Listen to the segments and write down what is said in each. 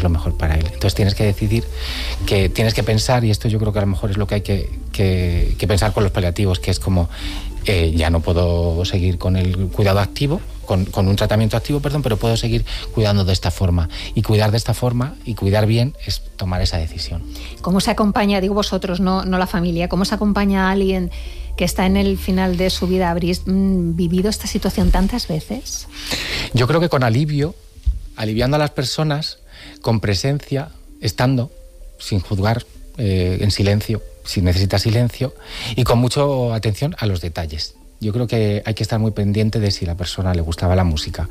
lo mejor para él. Entonces tienes que decidir, que tienes que pensar, y esto yo creo que a lo mejor es lo que hay que pensar con los paliativos, que es como, ya no puedo seguir con el cuidado activo, con un tratamiento activo, pero puedo seguir cuidando de esta forma. Y cuidar de esta forma y cuidar bien es tomar esa decisión. ¿Cómo se acompaña, digo vosotros, no la familia, cómo se acompaña a alguien que está en el final de su vida? ¿Habréis vivido esta situación tantas veces? Yo creo que con alivio, aliviando a las personas, con presencia, estando, sin juzgar, en silencio, si necesita silencio, y con mucha atención a los detalles. Yo creo que hay que estar muy pendiente de si a la persona le gustaba la música.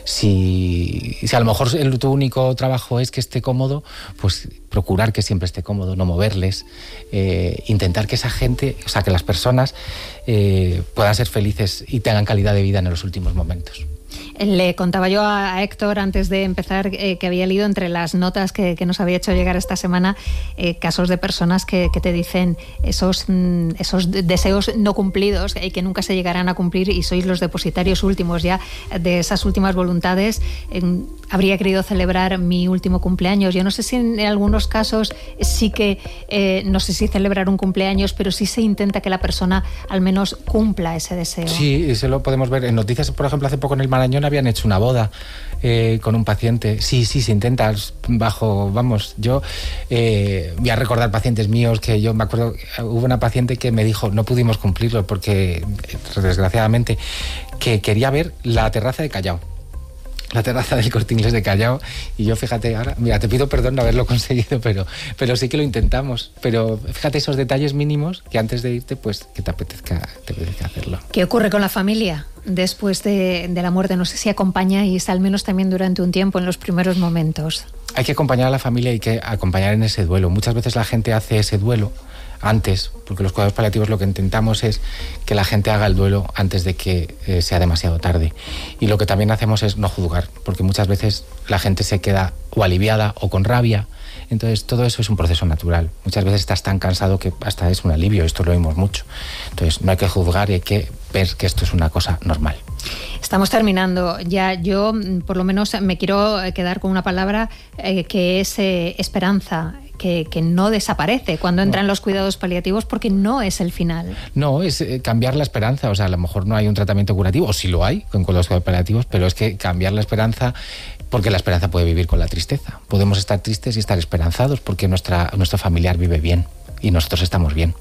Si a lo mejor tu único trabajo es que esté cómodo, pues procurar que siempre esté cómodo, no moverles, intentar que esa gente, o sea, que las personas puedan ser felices y tengan calidad de vida en los últimos momentos. Le contaba yo a Héctor antes de empezar que había leído entre las notas que nos había hecho llegar esta semana casos de personas que te dicen esos deseos no cumplidos y que nunca se llegarán a cumplir, y sois los depositarios últimos ya de esas últimas voluntades. Habría querido celebrar mi último cumpleaños. Yo no sé si en algunos casos sí que, no sé si celebrar un cumpleaños, pero sí se intenta que la persona al menos cumpla ese deseo. Sí, eso lo podemos ver en noticias. Por ejemplo, hace poco en el Marañón habían hecho una boda con un paciente. Sí, se intenta yo voy a recordar pacientes míos que yo me acuerdo, hubo una paciente que me dijo, no pudimos cumplirlo porque desgraciadamente que quería ver la terraza de Callao, la terraza del Corte Inglés de Callao, y yo, fíjate, ahora, mira, te pido perdón no haberlo conseguido, pero sí que lo intentamos. Pero fíjate esos detalles mínimos que antes de irte, pues que te apetezca hacerlo. ¿Qué ocurre con la familia después de la muerte? No sé si acompañáis, al menos también durante un tiempo, en los primeros momentos. Hay que acompañar a la familia, hay que acompañar en ese duelo. Muchas veces la gente hace ese duelo antes, porque los cuidados paliativos lo que intentamos es que la gente haga el duelo antes de que sea demasiado tarde. Y lo que también hacemos es no juzgar, porque muchas veces la gente se queda o aliviada o con rabia. Entonces todo eso es un proceso natural. Muchas veces estás tan cansado que hasta es un alivio, esto lo oímos mucho. Entonces no hay que juzgar y hay que ver que esto es una cosa normal. Estamos terminando ya. Yo por lo menos me quiero quedar con una palabra que es esperanza, que no desaparece cuando entran los cuidados paliativos, porque no es el final. No, es cambiar la esperanza. O sea, a lo mejor no hay un tratamiento curativo, o sí lo hay con los cuidados paliativos, pero es que cambiar la esperanza, porque la esperanza puede vivir con la tristeza. Podemos estar tristes y estar esperanzados porque nuestro familiar vive bien y nosotros estamos bien.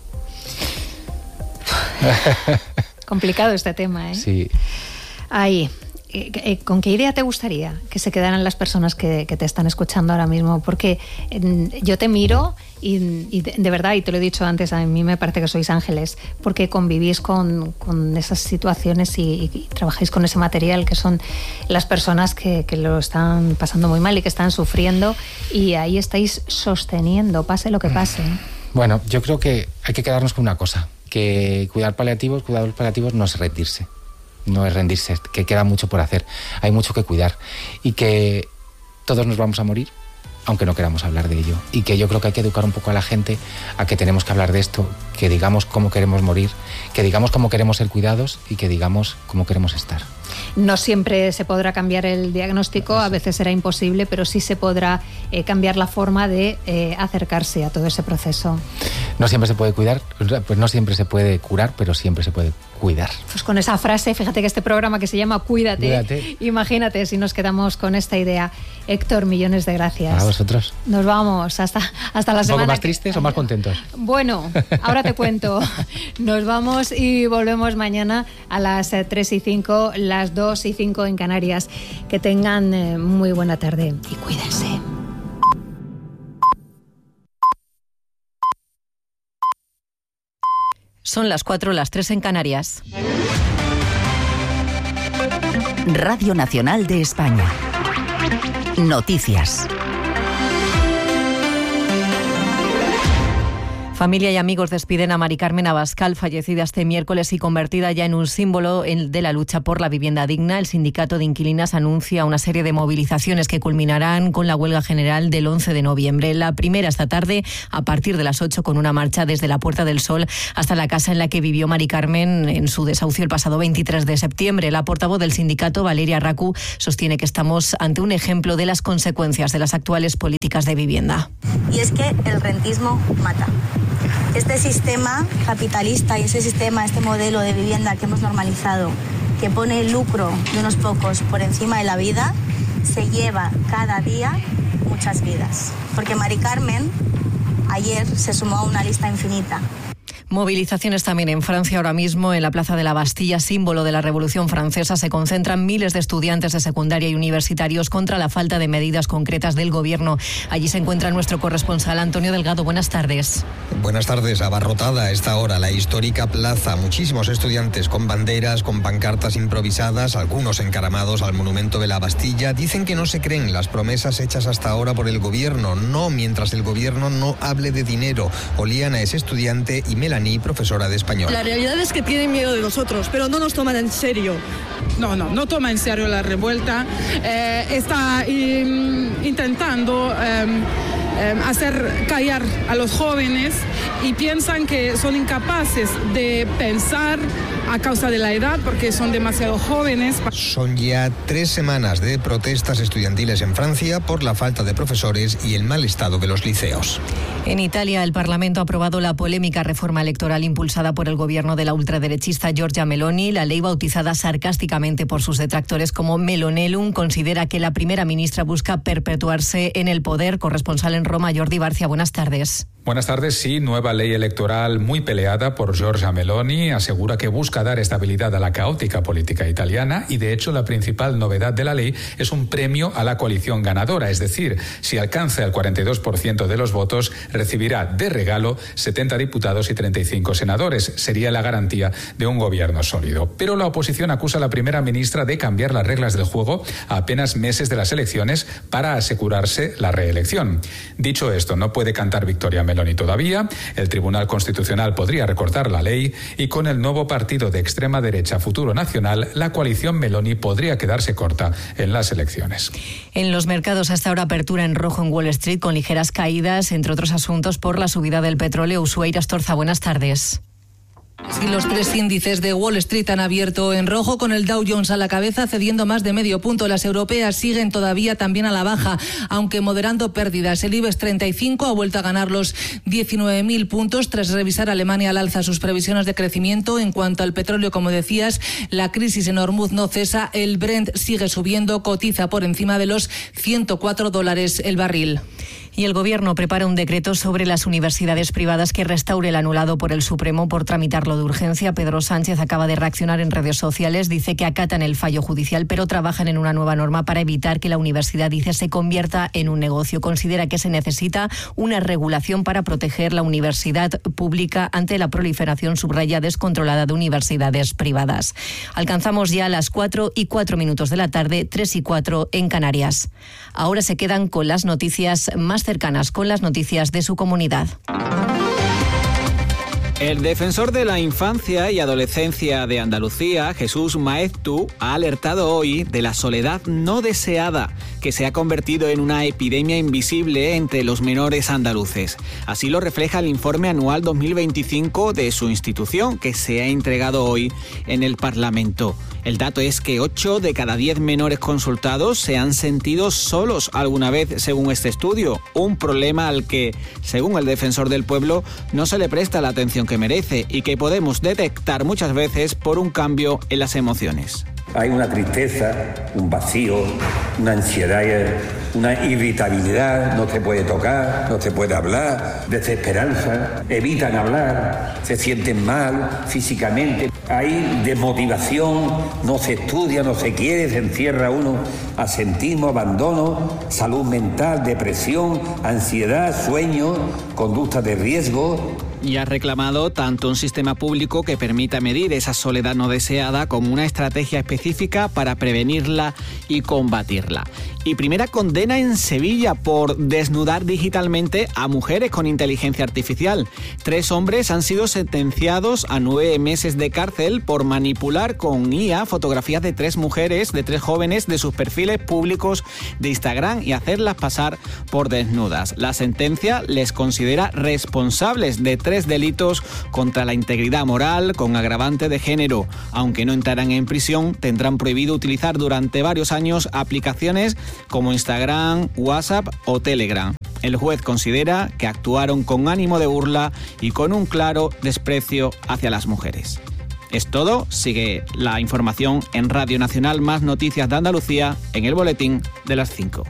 Complicado este tema, ¿eh? Sí. Ahí. ¿Con qué idea te gustaría que se quedaran las personas que te están escuchando ahora mismo? Porque yo te miro y de verdad, y te lo he dicho antes, a mí me parece que sois ángeles, porque convivís con esas situaciones y trabajáis con ese material que son las personas que lo están pasando muy mal y que están sufriendo, y ahí estáis sosteniendo, pase lo que pase. Bueno, yo creo que hay que quedarnos con una cosa, que cuidados paliativos no es rendirse. No es rendirse, que queda mucho por hacer, hay mucho que cuidar y que todos nos vamos a morir, aunque no queramos hablar de ello, y que yo creo que hay que educar un poco a la gente a que tenemos que hablar de esto, que digamos cómo queremos morir, que digamos cómo queremos ser cuidados y que digamos cómo queremos estar. No siempre se podrá cambiar el diagnóstico, a veces será imposible, pero sí se podrá cambiar la forma de acercarse a todo ese proceso. No siempre se puede cuidar, pues no siempre se puede curar, pero siempre se puede cuidar. Pues con esa frase, fíjate que este programa que se llama Cuídate. Imagínate si nos quedamos con esta idea. Héctor, millones de gracias. A vosotros. Nos vamos hasta la semana. ¿Un poco más tristes o más contentos? Bueno, ahora te cuento. Nos vamos y volvemos mañana a las 3:05, las 2:05 en Canarias. Que tengan muy buena tarde y cuídense. Son las 4, las 3 en Canarias. Radio Nacional de España. Noticias. Familia y amigos despiden a Mari Carmen Abascal, fallecida este miércoles y convertida ya en un símbolo de la lucha por la vivienda digna. El sindicato de inquilinas anuncia una serie de movilizaciones que culminarán con la huelga general del 11 de noviembre. La primera esta tarde, a partir de las 8, con una marcha desde la Puerta del Sol hasta la casa en la que vivió Mari Carmen en su desahucio el pasado 23 de septiembre. La portavoz del sindicato, Valeria Racu, sostiene que estamos ante un ejemplo de las consecuencias de las actuales políticas de vivienda. Y es que el rentismo mata. Este sistema capitalista y este modelo de vivienda que hemos normalizado, que pone el lucro de unos pocos por encima de la vida, se lleva cada día muchas vidas. Porque Mari Carmen ayer se sumó a una lista infinita. Movilizaciones también en Francia. Ahora mismo en la Plaza de la Bastilla, símbolo de la Revolución Francesa, se concentran miles de estudiantes de secundaria y universitarios contra la falta de medidas concretas del gobierno. Allí se encuentra nuestro corresponsal Antonio Delgado. Buenas tardes. Buenas tardes. Abarrotada a esta hora la histórica plaza. Muchísimos estudiantes con banderas, con pancartas improvisadas, algunos encaramados al monumento de la Bastilla. Dicen que no se creen las promesas hechas hasta ahora por el gobierno. No mientras el gobierno no hable de dinero. Oliana es estudiante y Melanie, profesora de español. La realidad es que tienen miedo de nosotros, pero no nos toman en serio. No toma en serio la revuelta. Está intentando hacer callar a los jóvenes y piensan que son incapaces de pensar a causa de la edad porque son demasiado jóvenes. Son ya 3 semanas de protestas estudiantiles en Francia por la falta de profesores y el mal estado de los liceos. En Italia, el Parlamento ha aprobado la polémica reforma electoral impulsada por el gobierno de la ultraderechista Giorgia Meloni. La ley, bautizada sarcásticamente por sus detractores como Melonellum, considera que la primera ministra busca perpetuarse en el poder. Corresponsal en Roma, Jordi Barcia, buenas tardes. Buenas tardes. Sí, nueva ley electoral muy peleada por Giorgia Meloni. Asegura que busca dar estabilidad a la caótica política italiana y, de hecho, la principal novedad de la ley es un premio a la coalición ganadora. Es decir, si alcanza el 42% de los votos, recibirá de regalo 70 diputados y 35 senadores. Sería la garantía de un gobierno sólido. Pero la oposición acusa a la primera ministra de cambiar las reglas del juego a apenas meses de las elecciones para asegurarse la reelección. Dicho esto, no puede cantar victoria Meloni todavía. El Tribunal Constitucional podría recortar la ley y con el nuevo partido de extrema derecha Futuro Nacional, la coalición Meloni podría quedarse corta en las elecciones. En los mercados, hasta ahora apertura en rojo en Wall Street con ligeras caídas, entre otros asuntos por la subida del petróleo. Ushuaira Astorza, buenas tardes. Sí, los 3 índices de Wall Street han abierto en rojo, con el Dow Jones a la cabeza cediendo más de medio punto. Las europeas siguen todavía también a la baja, aunque moderando pérdidas. El IBEX 35 ha vuelto a ganar los 19.000 puntos tras revisar Alemania al alza sus previsiones de crecimiento. En cuanto al petróleo, como decías, la crisis en Hormuz no cesa. El Brent sigue subiendo, cotiza por encima de los $104 el barril. Y el Gobierno prepara un decreto sobre las universidades privadas que restaure el anulado por el Supremo por tramitarlo de urgencia. Pedro Sánchez acaba de reaccionar en redes sociales. Dice que acatan el fallo judicial, pero trabajan en una nueva norma para evitar que la universidad, dice, se convierta en un negocio. Considera que se necesita una regulación para proteger la universidad pública ante la proliferación, subraya, descontrolada de universidades privadas. Alcanzamos ya las 4:04 de la tarde, 3:04 en Canarias. Ahora se quedan con las noticias más cercanas, con las noticias de su comunidad. El defensor de la infancia y adolescencia de Andalucía, Jesús Maeztu, ha alertado hoy de la soledad no deseada, que se ha convertido en una epidemia invisible entre los menores andaluces. Así lo refleja el informe anual 2025 de su institución, que se ha entregado hoy en el Parlamento. El dato es que 8 de cada 10 menores consultados se han sentido solos alguna vez, según este estudio. Un problema al que, según el defensor del pueblo, no se le presta la atención que merece y que podemos detectar muchas veces por un cambio en las emociones. Hay una tristeza, un vacío, una ansiedad, una irritabilidad, no se puede tocar, no se puede hablar, desesperanza, evitan hablar, se sienten mal físicamente. Hay desmotivación, no se estudia, no se quiere, se encierra uno, asentismo, abandono, salud mental, depresión, ansiedad, sueño, conducta de riesgo. y ha reclamado tanto un sistema público que permita medir esa soledad no deseada como una estrategia específica para prevenirla y combatirla. Y primera condena en Sevilla por desnudar digitalmente a mujeres con inteligencia artificial. 3 hombres han sido sentenciados a 9 meses de cárcel por manipular con IA fotografías de 3 mujeres, de 3 jóvenes, de sus perfiles públicos de Instagram y hacerlas pasar por desnudas. La sentencia les considera responsables de 3 delitos contra la integridad moral con agravante de género. Aunque no entrarán en prisión, tendrán prohibido utilizar durante varios años aplicaciones como Instagram, WhatsApp o Telegram. El juez considera que actuaron con ánimo de burla y con un claro desprecio hacia las mujeres. Es todo. Sigue la información en Radio Nacional, más noticias de Andalucía en el boletín de las 5.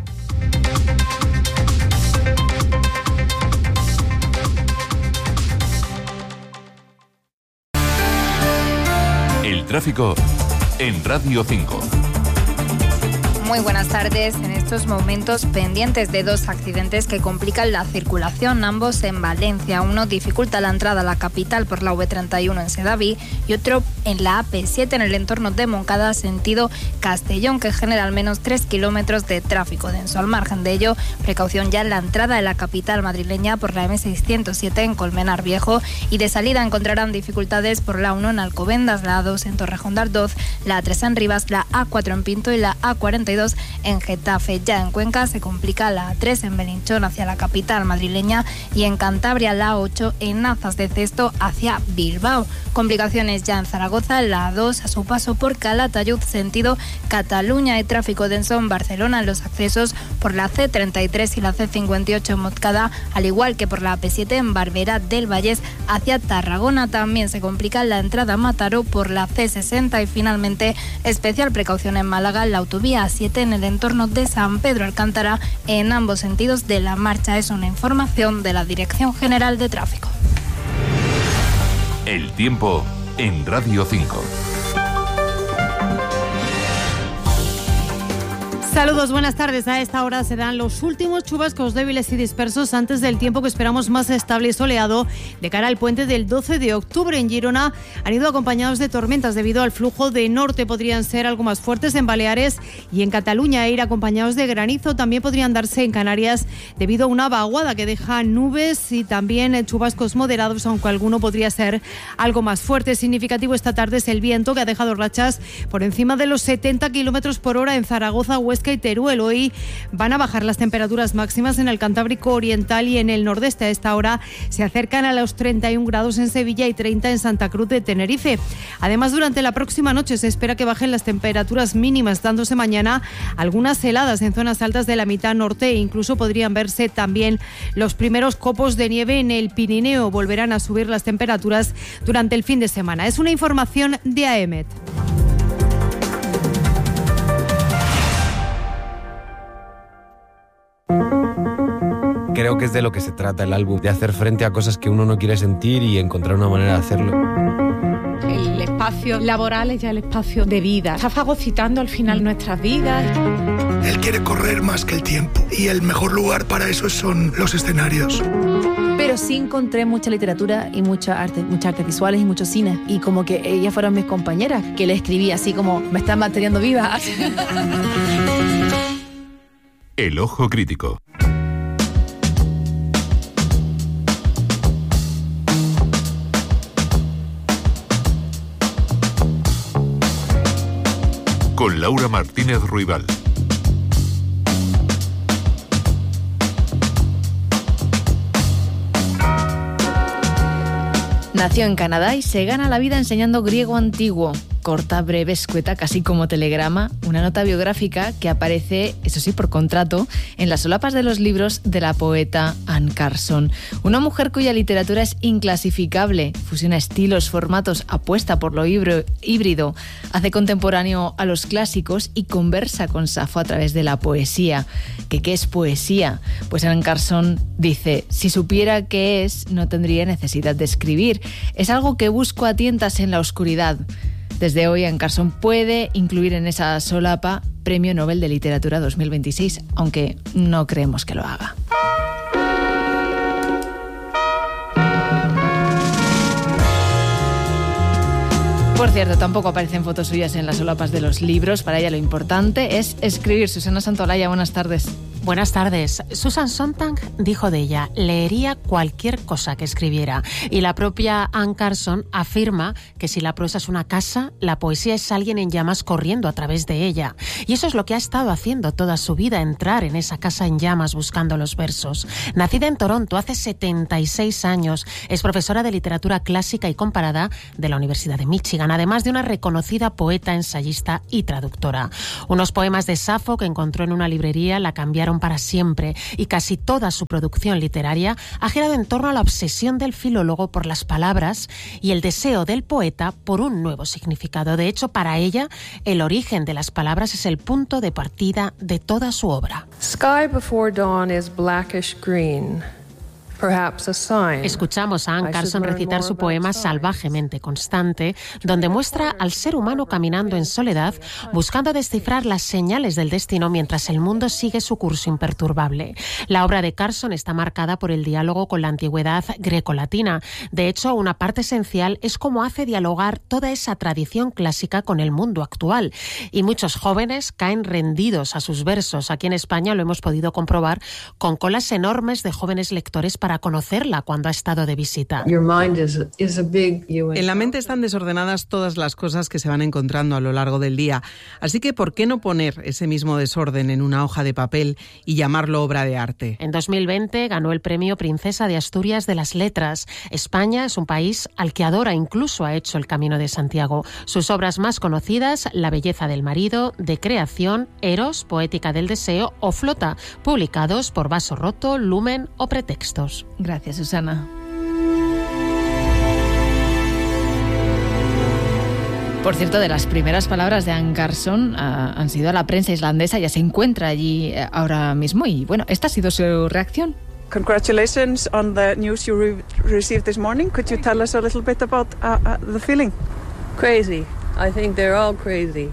El tráfico en Radio 5. Muy buenas tardes. En estos momentos pendientes de 2 accidentes que complican la circulación, ambos en Valencia. Uno dificulta la entrada a la capital por la V31 en Sedaví y otro en la AP7 en el entorno de Moncada, sentido Castellón, que genera al menos 3 kilómetros de tráfico denso. Al margen de ello, precaución ya en la entrada de la capital madrileña por la M607 en Colmenar Viejo, y de salida encontrarán dificultades por la 1 en Alcobendas, la A2 en Torrejón de Ardoz, la A3 en Rivas, la A4 en Pinto y la A42 en Getafe. Ya en Cuenca se complica la A3 en Belinchón hacia la capital madrileña y en Cantabria la A8 en Nazas de Cesto hacia Bilbao. Complicaciones ya en Zaragoza, la A2 a su paso por Calatayud sentido Cataluña. Hay tráfico denso en Barcelona en los accesos por la C33 y la C58 en Montcada, al igual que por la AP7 en Barberá del Vallés hacia Tarragona. También se complica la entrada a Mataró por la C60 y finalmente especial precaución en Málaga en la autovía A7 en el entorno de San Pedro Alcántara en ambos sentidos de la marcha. Es una información de la Dirección General de Tráfico. El tiempo en Radio 5. Saludos, buenas tardes. A esta hora se dan los últimos chubascos débiles y dispersos antes del tiempo que esperamos más estable y soleado de cara al puente del 12 de octubre. En Girona han ido acompañados de tormentas debido al flujo de norte. Podrían ser algo más fuertes en Baleares y en Cataluña e ir acompañados de granizo. También podrían darse en Canarias debido a una vaguada que deja nubes y también chubascos moderados, aunque alguno podría ser algo más fuerte. Significativo esta tarde es el viento, que ha dejado rachas por encima de los 70 kilómetros por hora en Zaragoza, Huesca y Teruel. Hoy van a bajar las temperaturas máximas en el Cantábrico Oriental y en el nordeste. A esta hora se acercan a los 31 grados en Sevilla y 30 en Santa Cruz de Tenerife. Además, durante la próxima noche se espera que bajen las temperaturas mínimas, dándose mañana algunas heladas en zonas altas de la mitad norte e incluso podrían verse también los primeros copos de nieve en el Pirineo. Volverán a subir las temperaturas durante el fin de semana. Es una información de AEMET. Creo que es de lo que se trata el álbum, de hacer frente a cosas que uno no quiere sentir y encontrar una manera de hacerlo. El espacio laboral es ya el espacio de vida. Está fagocitando al final nuestras vidas. Él quiere correr más que el tiempo y el mejor lugar para eso son los escenarios. Pero sí encontré mucha literatura y muchas artes visuales y mucho cine. Y como que ellas fueron mis compañeras, que le escribí así como, me están manteniendo viva. El ojo crítico. Con Laura Martínez Ruibal. Nació en Canadá y se gana la vida enseñando griego antiguo. Corta, breve, escueta, casi como telegrama, una nota biográfica que aparece, eso sí, por contrato, en las solapas de los libros de la poeta Anne Carson. Una mujer cuya literatura es inclasificable, fusiona estilos, formatos, apuesta por lo híbrido, hace contemporáneo a los clásicos y conversa con Safo a través de la poesía. ¿Qué es poesía? Pues Anne Carson dice, si supiera qué es, no tendría necesidad de escribir. Es algo que busco a tientas en la oscuridad. Desde hoy, Anne Carson puede incluir en esa solapa Premio Nobel de Literatura 2026, aunque no creemos que lo haga. Por cierto, tampoco aparecen fotos suyas en las solapas de los libros. Para ella lo importante es escribir. Susana Santolaya, buenas tardes. Buenas tardes. Susan Sontag dijo de ella, leería cualquier cosa que escribiera. Y la propia Anne Carson afirma que si la prosa es una casa, la poesía es alguien en llamas corriendo a través de ella. Y eso es lo que ha estado haciendo toda su vida, entrar en esa casa en llamas buscando los versos. Nacida en Toronto hace 76 años, es profesora de literatura clásica y comparada de la Universidad de Michigan, además de una reconocida poeta, ensayista y traductora. Unos poemas de Safo que encontró en una librería la cambiaron para siempre, y casi toda su producción literaria ha girado en torno a la obsesión del filólogo por las palabras y el deseo del poeta por un nuevo significado. De hecho, para ella, el origen de las palabras es el punto de partida de toda su obra. Sky before dawn is blackish green. Escuchamos a Anne Carson recitar su poema Salvajemente Constante, donde muestra al ser humano caminando en soledad, buscando descifrar las señales del destino mientras el mundo sigue su curso imperturbable. La obra de Carson está marcada por el diálogo con la antigüedad grecolatina. De hecho, una parte esencial es cómo hace dialogar toda esa tradición clásica con el mundo actual. Y muchos jóvenes caen rendidos a sus versos. Aquí en España lo hemos podido comprobar con colas enormes de jóvenes lectores para conocerla cuando ha estado de visita. En la mente están desordenadas todas las cosas que se van encontrando a lo largo del día. Así que, ¿por qué no poner ese mismo desorden en una hoja de papel y llamarlo obra de arte? En 2020 ganó el premio Princesa de Asturias de las Letras. España es un país al que adora, incluso ha hecho el Camino de Santiago. Sus obras más conocidas, La belleza del marido, De creación, Eros, Poética del deseo o Flota, publicados por Vaso Roto, Lumen o Pretextos. Gracias, Susana. Por cierto, de las primeras palabras de Anne Carson han sido a la prensa islandesa, ya se encuentra allí ahora mismo y bueno, esta ha sido su reacción. Congratulations on the news you received this morning. Could you tell us a little bit about the feeling? Crazy. I think they're all crazy.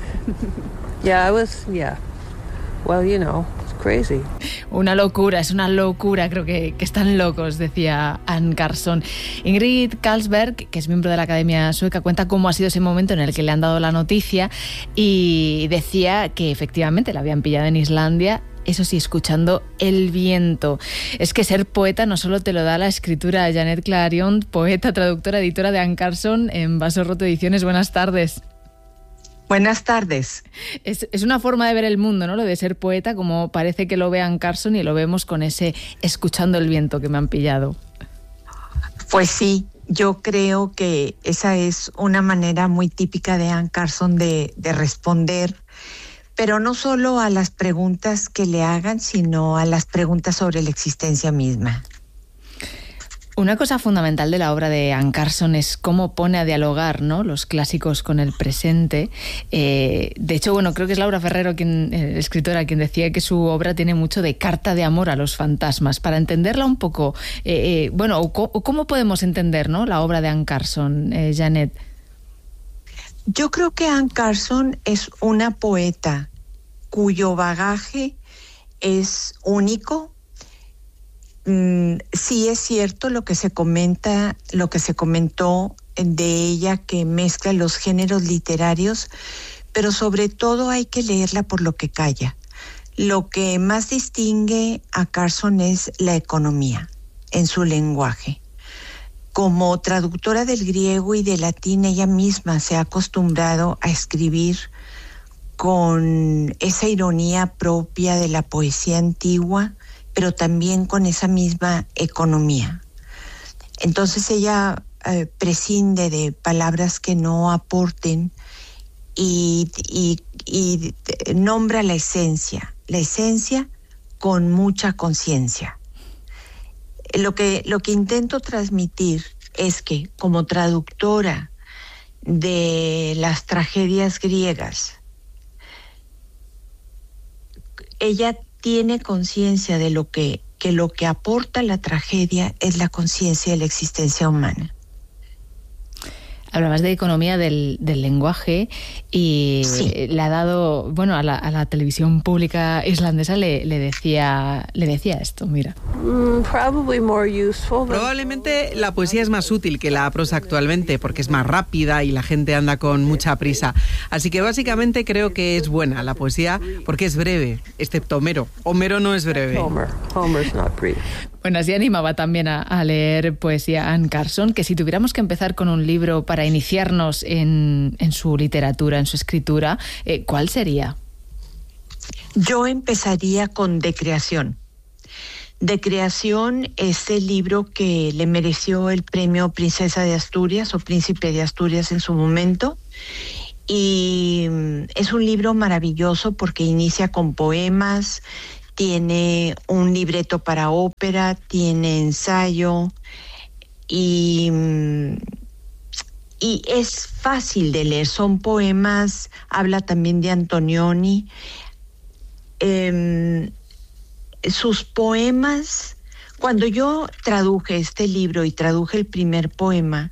Well, you know. Crazy. Una locura, es una locura, creo que están locos, decía Anne Carson. Ingrid Carlsberg, que es miembro de la Academia Sueca, cuenta cómo ha sido ese momento en el que le han dado la noticia y decía que efectivamente la habían pillado en Islandia, eso sí, escuchando el viento. Es que ser poeta no solo te lo da la escritura. Janet Clarion, poeta, traductora, editora de Anne Carson en Vaso Roto Ediciones, buenas tardes. Buenas tardes. Es una forma de ver el mundo, ¿no? Lo de ser poeta, como parece que lo ve Anne Carson y lo vemos con ese escuchando el viento que me han pillado. Pues sí, yo creo que esa es una manera muy típica de Anne Carson de responder, pero no solo a las preguntas que le hagan, sino a las preguntas sobre la existencia misma. Una cosa fundamental de la obra de Anne Carson es cómo pone a dialogar, ¿no?, los clásicos con el presente. De hecho, bueno, creo que es Laura Ferrero, escritora, quien decía que su obra tiene mucho de carta de amor a los fantasmas. Para entenderla un poco, ¿cómo podemos entender, ¿no?, la obra de Anne Carson, Janet? Yo creo que Anne Carson es una poeta cuyo bagaje es único. Sí es cierto lo que se comenta, lo que se comentó de ella, que mezcla los géneros literarios, pero sobre todo hay que leerla por lo que calla. Lo que más distingue a Carson es la economía en su lenguaje. Como traductora del griego y del latín, ella misma se ha acostumbrado a escribir con esa ironía propia de la poesía antigua, pero también con esa misma economía. Entonces ella prescinde de palabras que no aporten y nombra la esencia con mucha conciencia. Lo que intento transmitir es que, como traductora de las tragedias griegas, ella tiene conciencia de lo que aporta la tragedia es la conciencia de la existencia humana. Hablabas de economía del lenguaje y le ha dado, bueno, a la televisión pública islandesa le decía esto, mira. Probablemente la poesía es más útil que la prosa actualmente porque es más rápida y la gente anda con mucha prisa. Así que básicamente creo que es buena la poesía porque es breve, excepto Homero. Homero no es breve. Homer's not brief. Bueno, así animaba también a leer poesía Anne Carson, que si tuviéramos que empezar con un libro para iniciarnos en su literatura, en su escritura, ¿cuál sería? Yo empezaría con De Creación. De Creación es el libro que le mereció el premio Princesa de Asturias o Príncipe de Asturias en su momento. Y es un libro maravilloso porque inicia con poemas, tiene un libreto para ópera, tiene ensayo y es fácil de leer. Son poemas, habla también de Antonioni. Sus poemas, cuando yo traduje este libro y traduje el primer poema,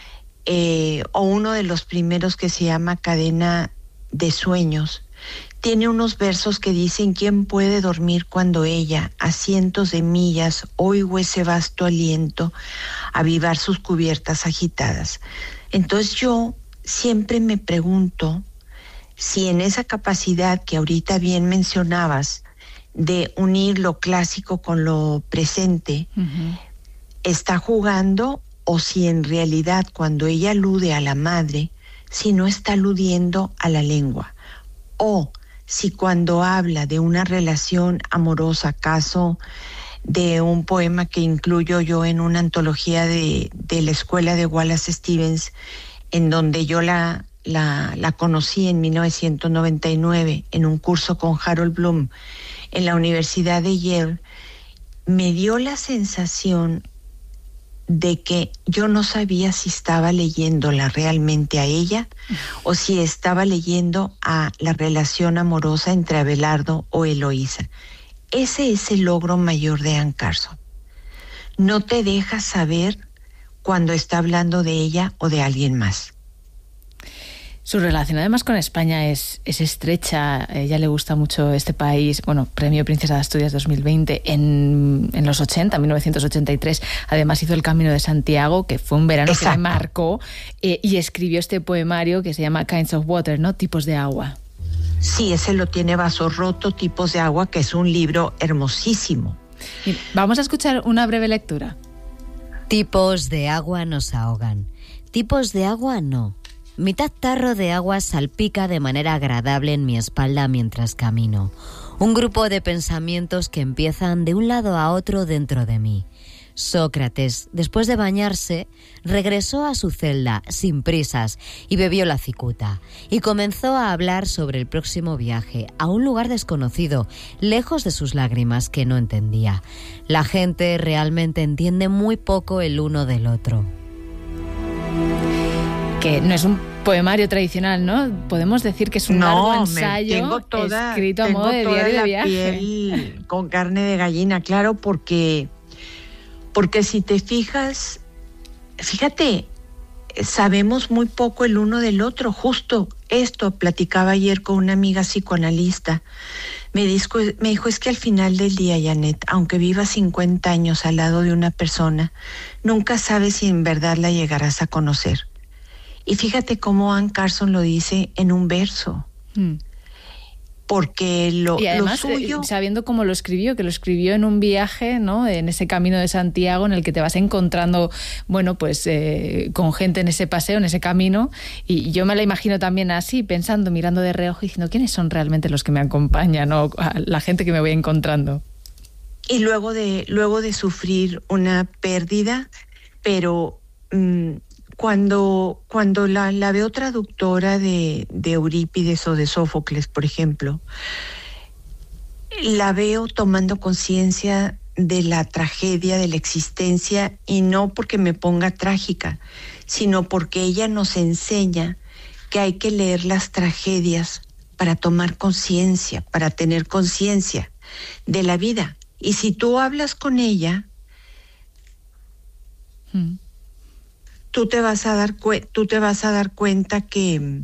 o uno de los primeros que se llama Cadena de Sueños, tiene unos versos que dicen: ¿quién puede dormir cuando ella, a cientos de millas, oigo ese vasto aliento avivar sus cubiertas agitadas? Entonces yo siempre me pregunto si en esa capacidad que ahorita bien mencionabas de unir lo clásico con lo presente, está jugando, o si en realidad cuando ella alude a la madre, si no está aludiendo a la lengua, o si cuando habla de una relación amorosa, caso de un poema que incluyo yo en una antología de la escuela de Wallace Stevens, en donde yo la conocí en 1999 en un curso con Harold Bloom en la Universidad de Yale, me dio la sensación de que yo no sabía si estaba leyéndola realmente a ella o si estaba leyendo a la relación amorosa entre Abelardo o Eloísa. Ese es el logro mayor de Anne Carson. No te deja saber cuando está hablando de ella o de alguien más. Su relación además con España es estrecha. A ella le gusta mucho este país. Bueno, Premio Princesa de Asturias 2020 en los 80, 1983. Además hizo el Camino de Santiago, que fue un verano que le marcó, y escribió este poemario que se llama Kinds of Water, ¿no? Tipos de agua. Sí, ese lo tiene Vaso Roto, Tipos de Agua, que es un libro hermosísimo. Vamos a escuchar una breve lectura. Tipos de agua nos ahogan. Tipos de agua no. Mitad tarro de agua salpica de manera agradable en mi espalda mientras camino. Un grupo de pensamientos que empiezan de un lado a otro dentro de mí. Sócrates, después de bañarse, regresó a su celda sin prisas y bebió la cicuta. Y comenzó a hablar sobre el próximo viaje a un lugar desconocido, lejos de sus lágrimas que no entendía. La gente realmente entiende muy poco el uno del otro. Que no es un poemario tradicional, ¿no? Podemos decir que es un largo ensayo escrito a modo de diario de viaje. Piel con carne de gallina, claro, porque si te fijas, fíjate, sabemos muy poco el uno del otro. Justo esto platicaba ayer con una amiga psicoanalista. Me dijo, es que al final del día, Janet, aunque vivas 50 años al lado de una persona, nunca sabes si en verdad la llegarás a conocer. Y fíjate cómo Anne Carson lo dice en un verso. Porque y además, lo suyo... sabiendo cómo lo escribió, que lo escribió en un viaje, ¿no? En ese Camino de Santiago en el que te vas encontrando, bueno, pues con gente en ese paseo, en ese camino. Y yo me la imagino también así, pensando, mirando de reojo y diciendo, ¿quiénes son realmente los que me acompañan? ¿No? La gente que me voy encontrando. Y luego de sufrir una pérdida, pero... Cuando la veo traductora de Eurípides o de Sófocles, por ejemplo, la veo tomando conciencia de la tragedia de la existencia, y no porque me ponga trágica, sino porque ella nos enseña que hay que leer las tragedias para tomar conciencia, para tener conciencia de la vida. Y si tú hablas con ella... tú te vas a dar cuenta que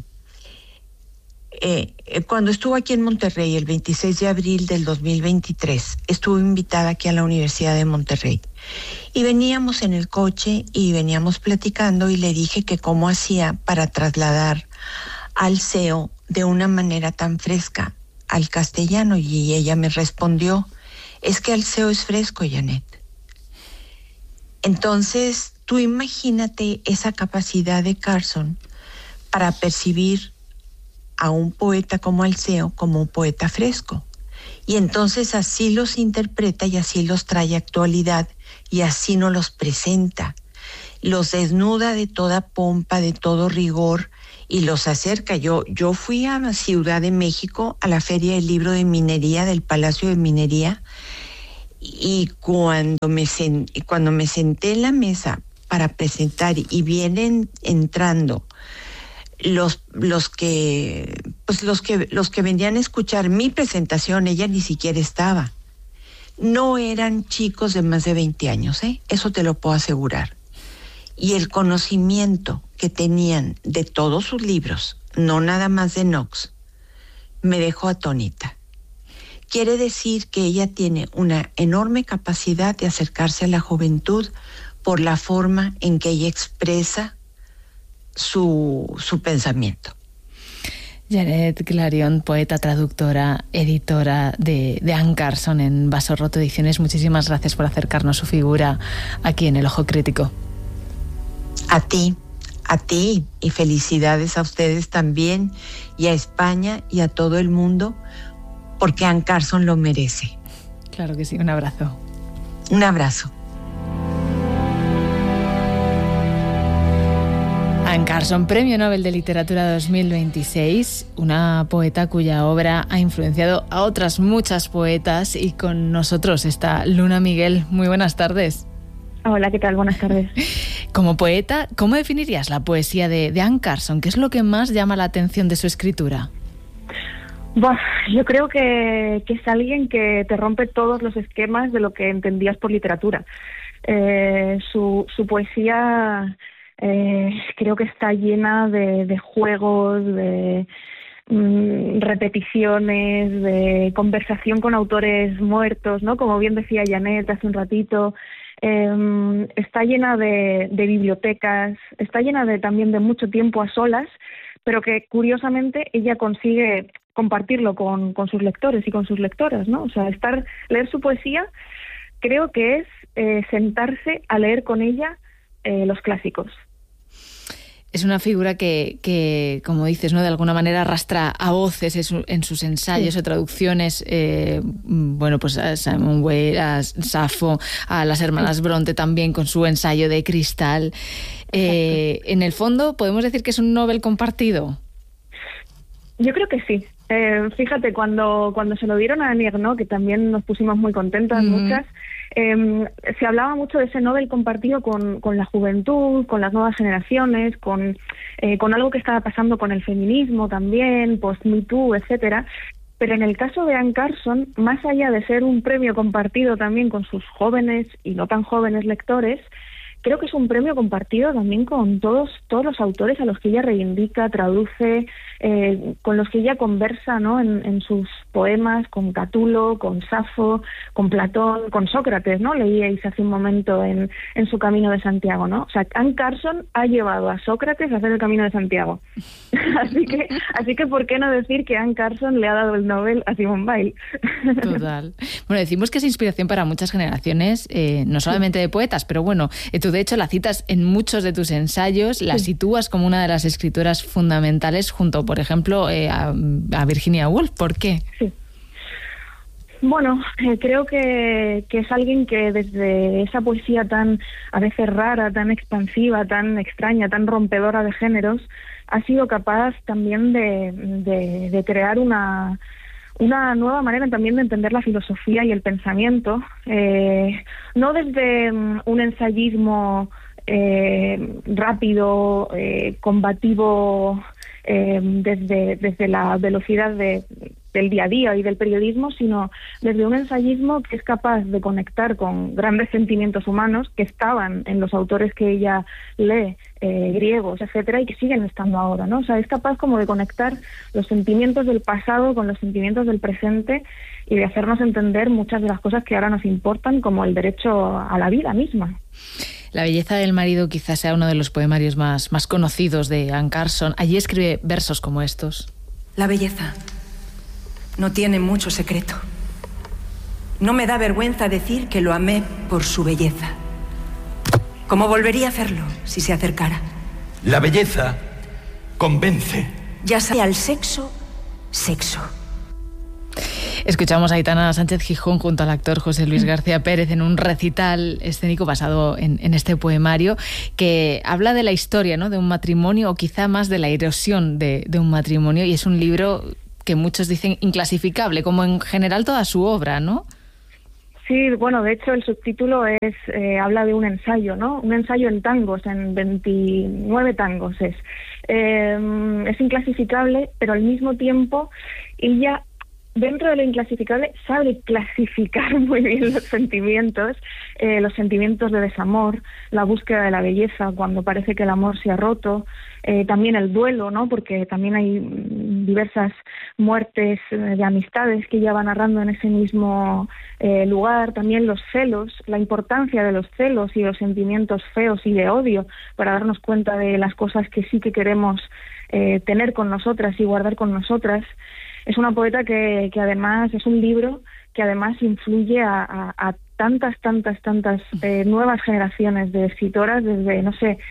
cuando estuve aquí en Monterrey el 26 de abril del 2023, estuve invitada aquí a la Universidad de Monterrey y veníamos en el coche y veníamos platicando y le dije que cómo hacía para trasladar al SEO de una manera tan fresca al castellano, y ella me respondió, es que el SEO es fresco, Janet. Entonces, tú imagínate esa capacidad de Carson para percibir a un poeta como Alceo como un poeta fresco. Y entonces así los interpreta y así los trae a actualidad y así nos los presenta. Los desnuda de toda pompa, de todo rigor y los acerca. Yo fui a la Ciudad de México a la Feria del Libro de Minería del Palacio de Minería y cuando me senté en la mesa para presentar y vienen entrando los que venían a escuchar mi presentación, ella ni siquiera estaba. No eran chicos de más de 20 años, eso te lo puedo asegurar. Y el conocimiento que tenían de todos sus libros, no nada más de Knox, me dejó atónita. Quiere decir que ella tiene una enorme capacidad de acercarse a la juventud por la forma en que ella expresa su pensamiento. Janet Clarion, poeta, traductora, editora de Anne Carson en Vaso Roto Ediciones, muchísimas gracias por acercarnos su figura aquí en El Ojo Crítico. A ti, y felicidades a ustedes también, y a España y a todo el mundo, porque Anne Carson lo merece. Claro que sí, un abrazo. Un abrazo. Anne Carson, Premio Nobel de Literatura 2026, una poeta cuya obra ha influenciado a otras muchas poetas, y con nosotros está Luna Miguel. Muy buenas tardes. Hola, ¿qué tal? Buenas tardes. Como poeta, ¿cómo definirías la poesía de Anne Carson? ¿Qué es lo que más llama la atención de su escritura? Yo creo que es alguien que te rompe todos los esquemas de lo que entendías por literatura. Su poesía creo que está llena de juegos, de repeticiones, de conversación con autores muertos, ¿no? Como bien decía Janet hace un ratito. Está llena de bibliotecas, está llena también de mucho tiempo a solas, pero que curiosamente ella consigue compartirlo con sus lectores y con sus lectoras, ¿no? O sea, leer su poesía creo que es sentarse a leer con ella los clásicos. Es una figura que, como dices, ¿no?, de alguna manera arrastra a voces en sus ensayos o traducciones, pues a Simone Weil, a Safo, a las hermanas Bronte también con su ensayo de Cristal. En el fondo, ¿podemos decir que es un Nobel compartido? Yo creo que sí. Fíjate, cuando se lo dieron a Annie Ernaux, que también nos pusimos muy contentas, muchas, se hablaba mucho de ese Nobel compartido con la juventud, con las nuevas generaciones, con algo que estaba pasando con el feminismo también, post-Me Too, etcétera. Pero en el caso de Anne Carson, más allá de ser un premio compartido también con sus jóvenes y no tan jóvenes lectores, creo que es un premio compartido también con todos los autores a los que ella reivindica, traduce, con los que ella conversa, ¿no?, en sus poemas, con Catulo, con Safo, con Platón, con Sócrates, ¿no? Leíais hace un momento en su Camino de Santiago, ¿no? O sea, Anne Carson ha llevado a Sócrates a hacer el Camino de Santiago. así que ¿por qué no decir que Anne Carson le ha dado el Nobel a Simone Weil? Total. Bueno, decimos que es inspiración para muchas generaciones, no solamente de poetas, pero bueno, tú de hecho la citas en muchos de tus ensayos, la sitúas como una de las escritoras fundamentales junto, por ejemplo, a Virginia Woolf. ¿Por qué? Sí. Bueno, creo que es alguien que desde esa poesía tan a veces rara, tan expansiva, tan extraña, tan rompedora de géneros, ha sido capaz también de crear una nueva manera también de entender la filosofía y el pensamiento, no desde un ensayismo rápido, combativo, desde la velocidad de del día a día y del periodismo, sino desde un ensayismo que es capaz de conectar con grandes sentimientos humanos que estaban en los autores que ella lee, griegos, etcétera, y que siguen estando ahora, ¿no? O sea, es capaz como de conectar los sentimientos del pasado con los sentimientos del presente y de hacernos entender muchas de las cosas que ahora nos importan, como el derecho a la vida misma. La belleza del marido quizás sea uno de los poemarios más conocidos de Anne Carson. Allí escribe versos como estos. La belleza no tiene mucho secreto. No me da vergüenza decir que lo amé por su belleza. ¿Cómo volvería a hacerlo si se acercara? La belleza convence. Ya sea al sexo, sexo. Escuchamos a Aitana Sánchez Gijón junto al actor José Luis García Pérez en un recital escénico basado en este poemario que habla de la historia, ¿no?, de un matrimonio, o quizá más de la erosión de un matrimonio, y es un libro que muchos dicen inclasificable, como en general toda su obra, ¿no? Sí, bueno, de hecho el subtítulo habla de un ensayo, ¿no? Un ensayo en tangos, en 29 tangos es. Es inclasificable, pero al mismo tiempo ella, dentro de lo inclasificable, sabe clasificar muy bien los sentimientos de desamor, la búsqueda de la belleza cuando parece que el amor se ha roto, también el duelo, ¿no? Porque también hay diversas muertes de amistades que ella va narrando en ese mismo lugar, también los celos, la importancia de los celos y los sentimientos feos y de odio para darnos cuenta de las cosas que sí que queremos tener con nosotras y guardar con nosotras. Es una poeta que además es un libro que además influye a tantas nuevas generaciones de escritoras, desde, no sé,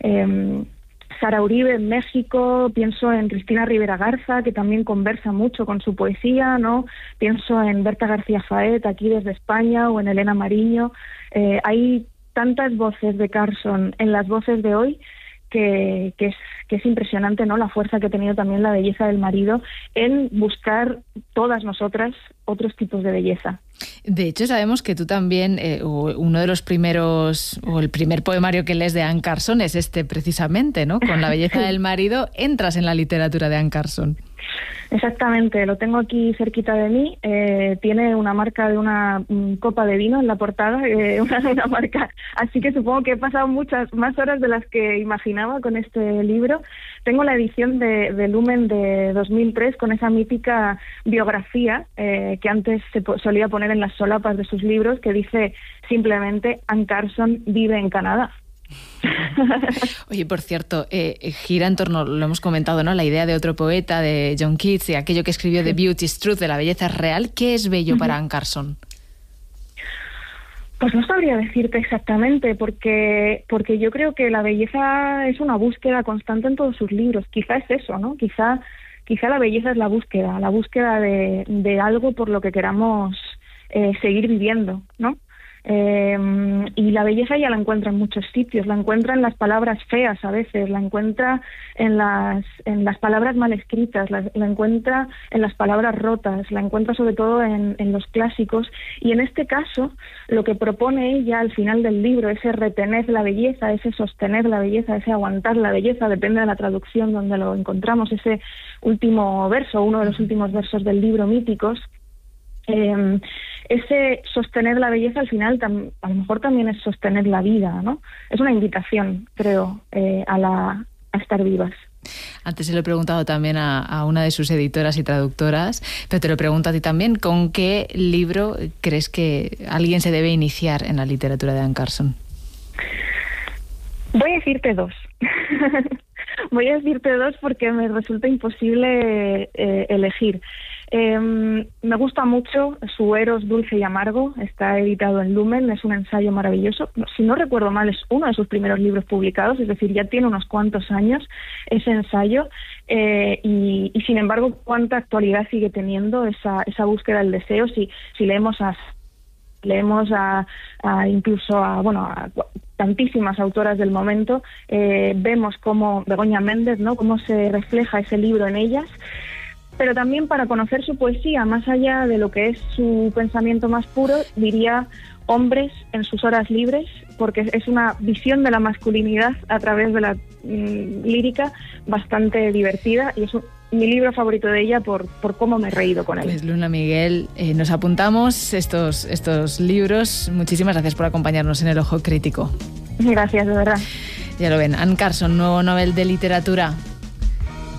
Sara Uribe en México, pienso en Cristina Rivera Garza, que también conversa mucho con su poesía, ¿no? Pienso en Berta García Faet, aquí desde España, o en Elena Mariño. Hay tantas voces de Carson en las voces de hoy que es impresionante, ¿no?, la fuerza que ha tenido también la belleza del marido en buscar todas nosotras otros tipos de belleza. De hecho, sabemos que tú también, uno de los primeros, o el primer poemario que lees de Anne Carson es este precisamente, ¿no? Con la belleza del marido entras en la literatura de Anne Carson. Exactamente, lo tengo aquí cerquita de mí, tiene una marca de una copa de vino en la portada, una marca, así que supongo que he pasado muchas más horas de las que imaginaba con este libro. Tengo la edición de Lumen de 2003 con esa mítica biografía que antes se solía poner en las solapas de sus libros, que dice simplemente Anne Carson vive en Canadá. Oye, por cierto, gira en torno, lo hemos comentado, ¿no?, la idea de otro poeta, de John Keats, y aquello que escribió The Beauty is Truth, de la belleza es real. ¿Qué es bello para Anne Carson? Pues no sabría decirte exactamente, porque yo creo que la belleza es una búsqueda constante en todos sus libros. Quizá es eso, ¿no? Quizá la belleza es la búsqueda de algo por lo que queramos seguir viviendo, ¿no? Y la belleza ya la encuentra en muchos sitios, la encuentra en las palabras feas a veces, la encuentra en las palabras mal escritas, la encuentra en las palabras rotas, la encuentra sobre todo en los clásicos, y en este caso lo que propone ella al final del libro, ese retener la belleza, ese sostener la belleza, ese aguantar la belleza, depende de la traducción donde lo encontramos, ese último verso, uno de los últimos versos del libro, Míticos. Ese sostener la belleza al final a lo mejor también es sostener la vida, ¿no? Es una invitación, creo, a estar vivas. Antes se lo he preguntado también a una de sus editoras y traductoras, pero te lo pregunto a ti también, ¿con qué libro crees que alguien se debe iniciar en la literatura de Anne Carson? Voy a decirte dos. Voy a decirte dos porque me resulta imposible elegir. Me gusta mucho su Eros dulce y amargo, está editado en Lumen, es un ensayo maravilloso. Si no recuerdo mal, es uno de sus primeros libros publicados, es decir, ya tiene unos cuantos años ese ensayo, y sin embargo, cuánta actualidad sigue teniendo esa búsqueda del deseo. Si leemos incluso a tantísimas autoras del momento, vemos cómo Begoña Méndez, ¿no?, cómo se refleja ese libro en ellas. Pero también para conocer su poesía, más allá de lo que es su pensamiento más puro, diría Hombres en sus horas libres, porque es una visión de la masculinidad a través de la lírica bastante divertida, y mi libro favorito de ella por cómo me he reído con él. Pues Luna Miguel, nos apuntamos estos libros. Muchísimas gracias por acompañarnos en El Ojo Crítico. Gracias, de verdad. Ya lo ven, Anne Carson, nuevo Nobel de Literatura.